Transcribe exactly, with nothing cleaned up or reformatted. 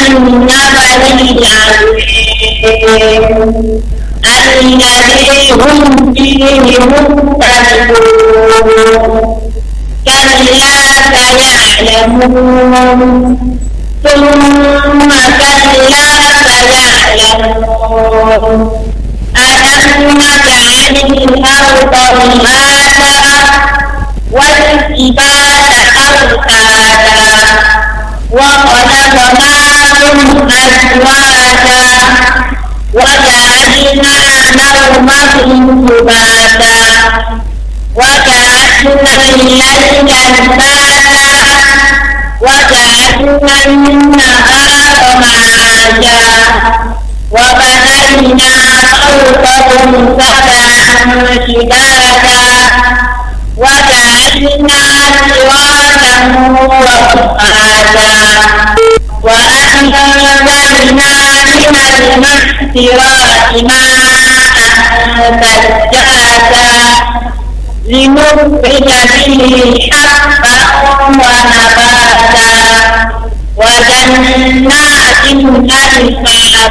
النبأ العظيم الذي هم فيه مختلفون كلا سيعلمون ثم كلا سيعلمون ألم نجعل الأرض مهادا والجبال أوتادا وخلقناكم أزواجا وجعلنا نومكم سباتا وجعلنا الليل لباسا وجعلنا النهار معاشا وبنينا فوقكم سبعا شدادا وجعلنا سراجا وقادا وأنزلنا من المعصرات ماء ثجاجا لنخرج به حبا ونباتا وجنات ألفافا